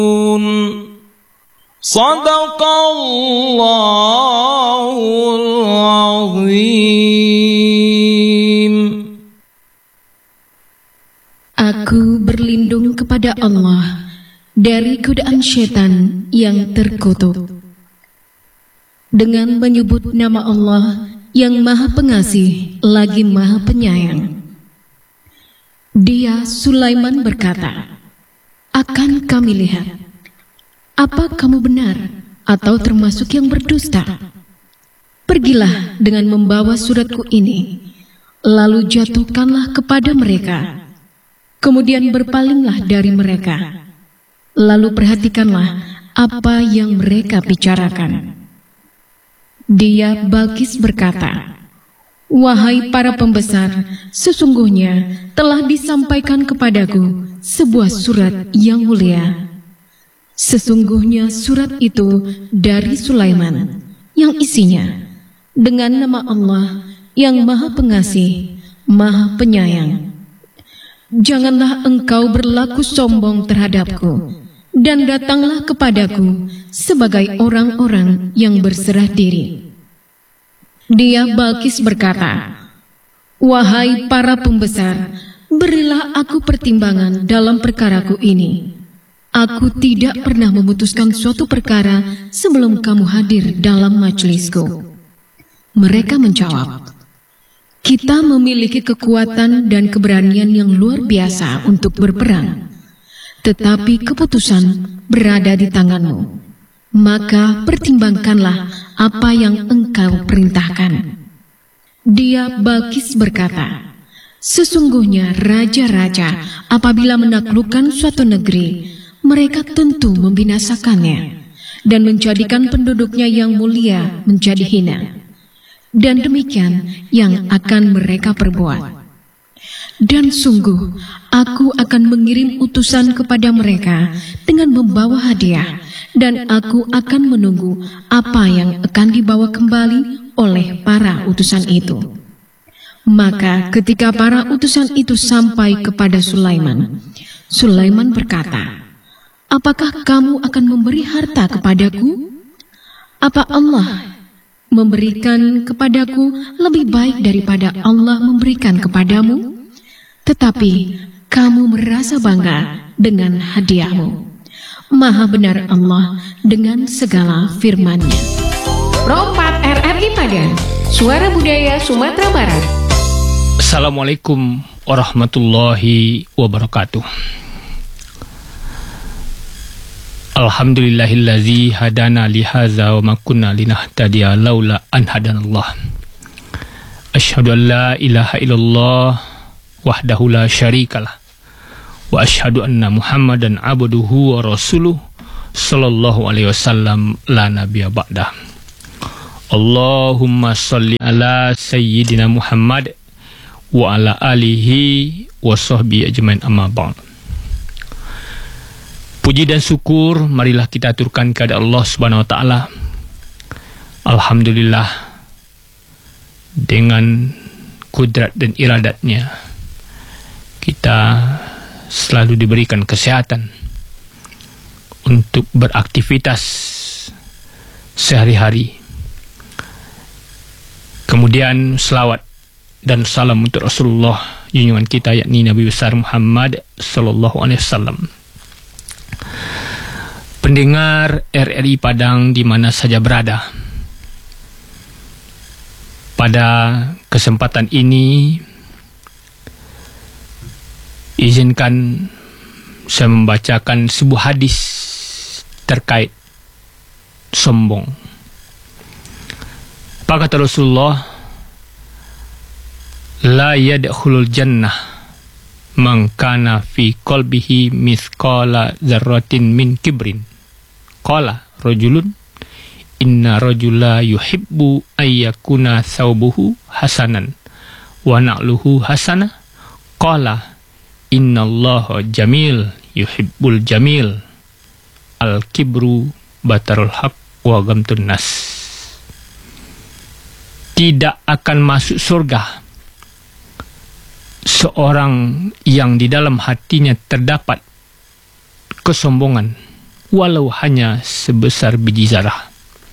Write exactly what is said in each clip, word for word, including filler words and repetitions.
Sadaqallahul azim. Aku berlindung kepada Allah dari godaan syaitan yang terkutuk. Dengan menyebut nama Allah yang Maha Pengasih lagi Maha Penyayang. Dia Sulaiman berkata, akan kami lihat, apa kamu benar atau termasuk yang berdusta? Pergilah dengan membawa suratku ini, lalu jatuhkanlah kepada mereka. Kemudian berpalinglah dari mereka. Lalu perhatikanlah apa yang mereka bicarakan. Dia Balkis berkata, wahai para pembesar, sesungguhnya telah disampaikan kepadaku sebuah surat yang mulia. Sesungguhnya surat itu dari Sulaiman, yang isinya dengan nama Allah yang Maha Pengasih, Maha Penyayang. Janganlah engkau berlaku sombong terhadapku, dan datanglah kepadaku sebagai orang-orang yang berserah diri. Dia Balkis berkata, wahai para pembesar, berilah aku pertimbangan dalam perkaraku ini. Aku tidak pernah memutuskan suatu perkara sebelum kamu hadir dalam majelisku. Mereka menjawab, kita memiliki kekuatan dan keberanian yang luar biasa untuk berperang, tetapi keputusan berada di tanganmu. Maka pertimbangkanlah apa yang engkau perintahkan. Dia Balkis berkata, sesungguhnya raja-raja apabila menaklukkan suatu negeri, mereka tentu membinasakannya dan menjadikan penduduknya yang mulia menjadi hina. Dan demikian yang akan mereka perbuat. Dan sungguh, aku akan mengirim utusan kepada mereka dengan membawa hadiah, dan aku akan menunggu apa yang akan dibawa kembali oleh para utusan itu. Maka ketika para utusan itu sampai kepada Sulaiman, Sulaiman berkata, apakah kamu akan memberi harta kepadaku? Apa Allah memberikan kepadaku lebih baik daripada Allah memberikan kepadamu? Tetapi kamu merasa bangga dengan hadiahmu. Maha benar Allah dengan segala firman-Nya. Rompat R R I Padang, Suara Budaya Sumatera Barat. Assalamualaikum warahmatullahi wabarakatuh. Alhamdulillahillazi hadana lihaza wa ma kunna linahtadiya laula an hadanallah. Asyhadu an la ilaha illallah wahdahu la syarikalah wa asyhadu anna Muhammadan abduhu wa rasuluh sallallahu alaihi wasallam la nabiyya ba'dah. Allahumma shalli ala sayyidina Muhammad wa ala alihi wa sahbihi ajmain amma ba'd. Puji dan syukur marilah kita aturkan kepada Allah Subhanahu wa taala. Alhamdulillah, dengan kudrat dan iradatnya kita selalu diberikan kesehatan untuk beraktivitas sehari-hari. Kemudian selawat dan salam untuk Rasulullah junjungan kita, yakni Nabi besar Muhammad sallallahu alaihi wasallam. Pendengar R R I Padang di mana saja berada, pada kesempatan ini izinkan saya membacakan sebuah hadis terkait sombong. Apa kata Rasulullah? La yadkhulul jannah man kana fi qalbihi mithqala dzarratin min kibrin. Qala rajulun inna rajula yuhibbu ayyakuna thawbuhu hasanan wa na'luhu hasanah. Qala innallaha jamil yuhibbul jamil. Al kibru batarul haq wa ghamtun nas. Tidak akan masuk surga seorang yang di dalam hatinya terdapat kesombongan, walau hanya sebesar biji zarah.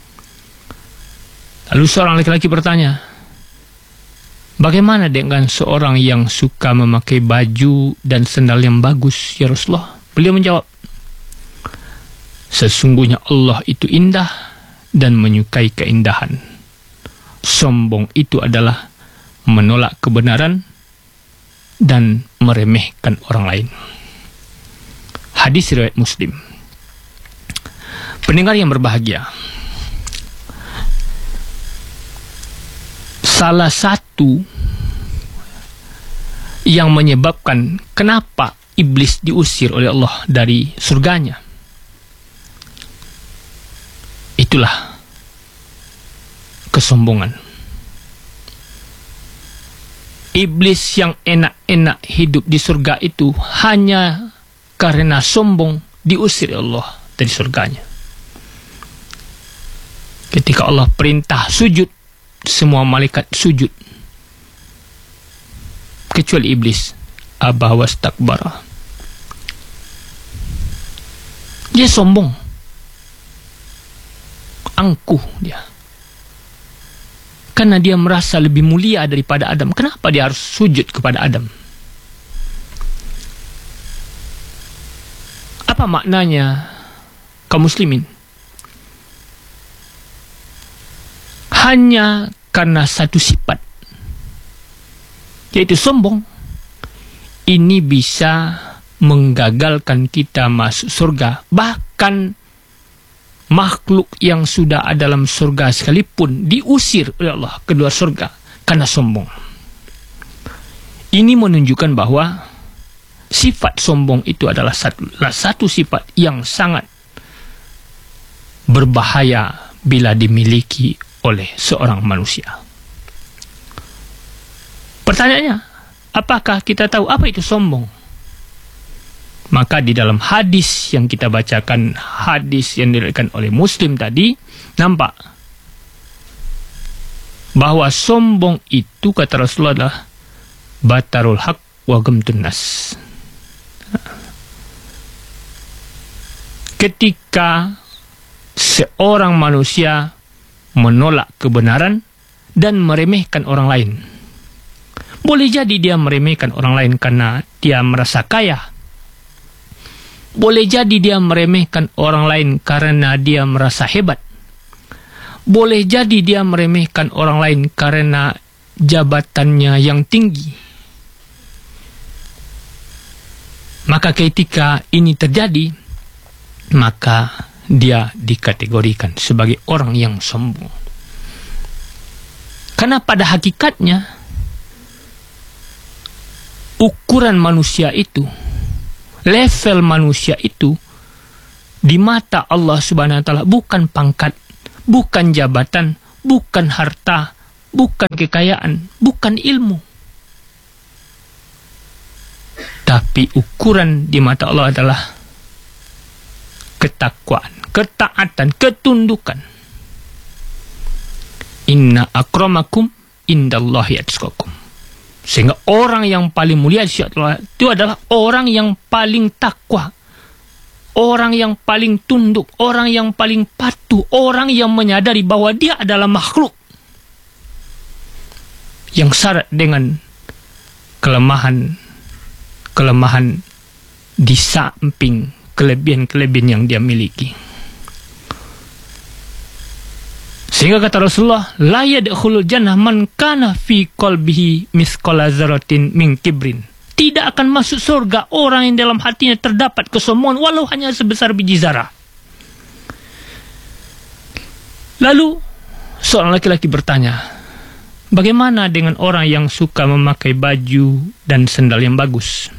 Lalu seorang laki-laki bertanya, bagaimana dengan seorang yang suka memakai baju dan sendal yang bagus, ya Rasulullah? Beliau menjawab, sesungguhnya Allah itu indah dan menyukai keindahan. Sombong itu adalah menolak kebenaran dan meremehkan orang lain. Hadis riwayat Muslim. Pendengar yang berbahagia, salah satu yang menyebabkan kenapa iblis diusir oleh Allah dari surganya, itulah kesombongan. Iblis yang enak-enak hidup di surga itu hanya karena sombong diusir Allah dari surganya. Ketika Allah perintah sujud, semua malaikat sujud kecuali iblis. Aba wastakbara. Dia sombong, angkuh dia, karena dia merasa lebih mulia daripada Adam. Kenapa dia harus sujud kepada Adam? Apa maknanya, kaum muslimin? Hanya karena satu sifat, yaitu sombong, ini bisa menggagalkan kita masuk surga. Bahkan makhluk yang sudah ada dalam surga sekalipun diusir oleh Allah ke luar surga karena sombong. Ini menunjukkan bahwa sifat sombong itu adalah satu, satu sifat yang sangat berbahaya bila dimiliki oleh seorang manusia. Pertanyaannya, apakah kita tahu apa itu sombong? Maka di dalam hadis yang kita bacakan, hadis yang diriwayatkan oleh Muslim tadi, nampak bahwa sombong itu, kata Rasulullah, adalah batarul haq wa ghamtun nas. Ketika seorang manusia menolak kebenaran dan meremehkan orang lain. Boleh jadi dia meremehkan orang lain karena dia merasa kaya. Boleh jadi dia meremehkan orang lain karena dia merasa hebat. Boleh jadi dia meremehkan orang lain karena jabatannya yang tinggi. Maka ketika ini terjadi, maka dia dikategorikan sebagai orang yang sombong. Karena pada hakikatnya ukuran manusia itu, level manusia itu di mata Allah Subhanahu wa taala bukan pangkat, bukan jabatan, bukan harta, bukan kekayaan, bukan ilmu. Tapi ukuran di mata Allah adalah ketakwaan, ketaatan, ketundukan. Inna akramakum indallahi atqakum. Sehingga orang yang paling mulia di sisi Allah itu adalah orang yang paling takwa, orang yang paling tunduk, orang yang paling patuh, orang yang menyadari bahwa dia adalah makhluk yang syarat dengan kelemahan kelemahan di samping kelebihan-kelebihan yang dia miliki. Sehingga kata Rasulullah, la yadkhulul jannah man kana fi qalbihi misqala dzarratin min kibrin. Tidak akan masuk surga orang yang dalam hatinya terdapat kesombongan walau hanya sebesar biji zarah. Lalu seorang laki-laki bertanya, bagaimana dengan orang yang suka memakai baju dan sendal yang bagus?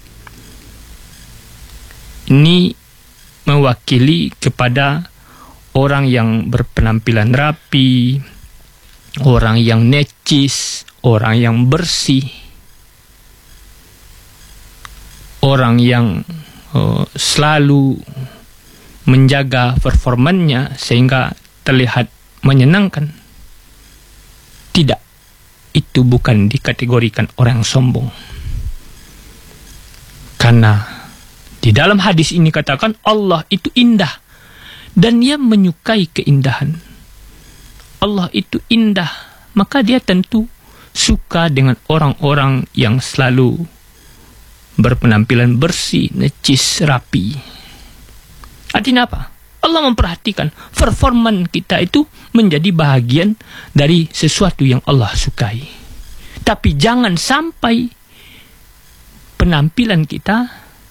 Ini mewakili kepada orang yang berpenampilan rapi, orang yang necis, orang yang bersih, orang yang uh, selalu menjaga performannya sehingga terlihat menyenangkan. Tidak, itu bukan dikategorikan orang yang sombong. Karena Di dalam hadis ini katakan Allah itu indah dan Dia menyukai keindahan. Allah itu indah, maka Dia tentu suka dengan orang-orang yang selalu berpenampilan bersih, necis, rapi. Artinya apa? Allah memperhatikan performan kita itu menjadi bahagian dari sesuatu yang Allah sukai. Tapi jangan sampai penampilan kita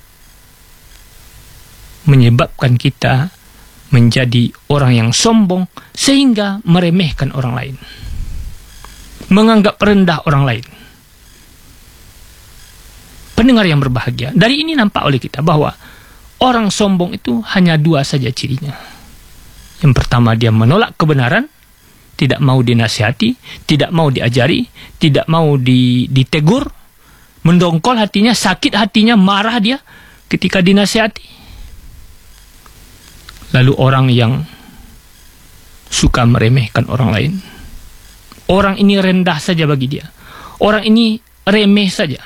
menyebabkan kita menjadi orang yang sombong sehingga meremehkan orang lain, menganggap rendah orang lain. Pendengar yang berbahagia, dari ini nampak oleh kita bahwa orang sombong itu hanya dua saja cirinya. Yang pertama, dia menolak kebenaran, tidak mau dinasihati, tidak mau diajari, tidak mau di, ditegur, mendongkol hatinya, sakit hatinya, marah dia ketika dinasihati. Lalu orang yang suka meremehkan orang lain. Orang ini rendah saja bagi dia. Orang ini remeh saja.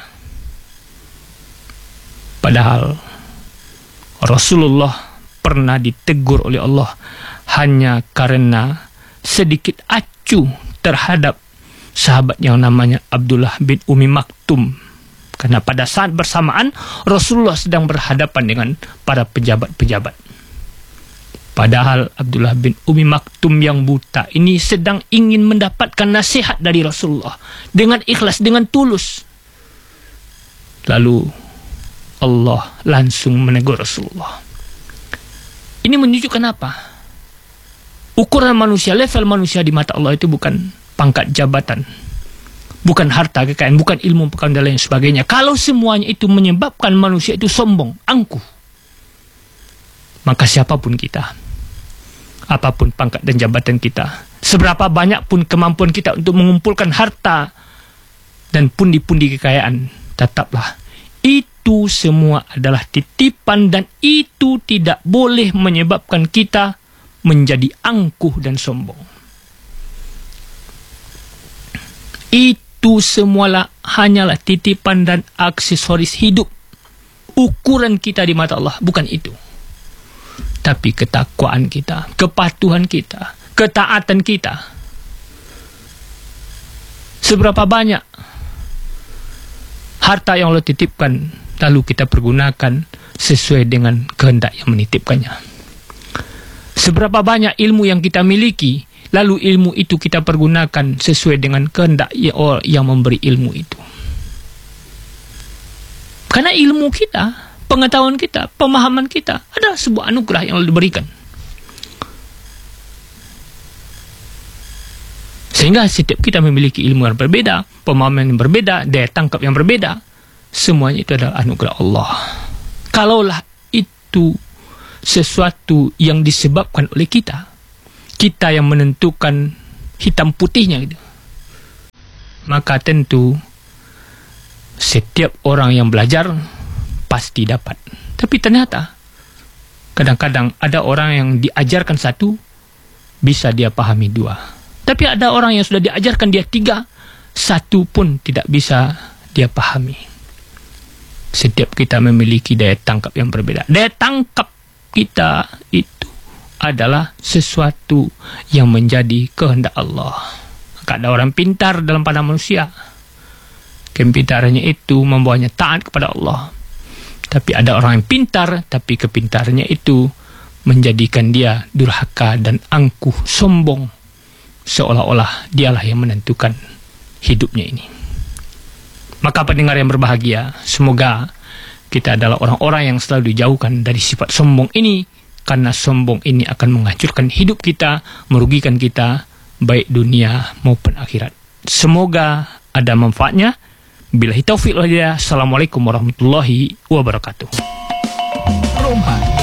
Padahal Rasulullah pernah ditegur oleh Allah hanya karena sedikit acuh terhadap sahabat yang namanya Abdullah bin Umi Maktum. Karena pada saat bersamaan Rasulullah sedang berhadapan dengan para pejabat-pejabat. Padahal Abdullah bin Umi Maktum yang buta ini sedang ingin mendapatkan nasihat dari Rasulullah dengan ikhlas, dengan tulus. Lalu Allah langsung menegur Rasulullah. Ini menunjukkan apa? Ukuran manusia, level manusia di mata Allah itu bukan pangkat jabatan, bukan harta kekayaan, bukan ilmu pengetahuan dan lain sebagainya. Kalau semuanya itu menyebabkan manusia itu sombong, angkuh, maka siapapun kita, apapun pangkat dan jabatan kita, seberapa banyak pun kemampuan kita untuk mengumpulkan harta dan pundi-pundi kekayaan, tetaplah itu semua adalah titipan dan itu tidak boleh menyebabkan kita menjadi angkuh dan sombong. Itu semualah hanyalah titipan dan aksesoris hidup. Ukuran kita di mata Allah bukan itu. Tapi ketakwaan kita, kepatuhan kita, ketaatan kita. Seberapa banyak harta yang Allah titipkan, lalu kita pergunakan sesuai dengan kehendak yang menitipkannya. Seberapa banyak ilmu yang kita miliki, lalu ilmu itu kita pergunakan sesuai dengan kehendak yang memberi ilmu itu. Karena ilmu kita, pengetahuan kita, pemahaman kita adalah sebuah anugerah yang Allah berikan. Sehingga setiap kita memiliki ilmu yang berbeda, pemahaman yang berbeda, daya tangkap yang berbeda. Semuanya itu adalah anugerah Allah. Kalaulah itu sesuatu yang disebabkan oleh kita, kita yang menentukan hitam putihnya gitu, maka tentu setiap orang yang belajar pasti dapat. Tapi ternyata kadang-kadang ada orang yang diajarkan satu, bisa dia pahami dua. Tapi ada orang yang sudah diajarkan dia tiga, satu pun tidak bisa dia pahami. Setiap kita memiliki daya tangkap yang berbeda. Daya tangkap kita itu adalah sesuatu yang menjadi kehendak Allah. Maka ada orang pintar dalam pandangan manusia, kepintarannya itu membawanya taat kepada Allah. Tapi ada orang yang pintar, tapi kepintarannya itu menjadikan dia durhaka dan angkuh, sombong, seolah-olah dialah yang menentukan hidupnya ini. Maka pendengar yang berbahagia, semoga kita adalah orang-orang yang selalu dijauhkan dari sifat sombong ini, karena sombong ini akan menghancurkan hidup kita, merugikan kita, baik dunia maupun akhirat. Semoga ada manfaatnya. Billahi taufiq wal hidayah. Assalamualaikum warahmatullahi wabarakatuh.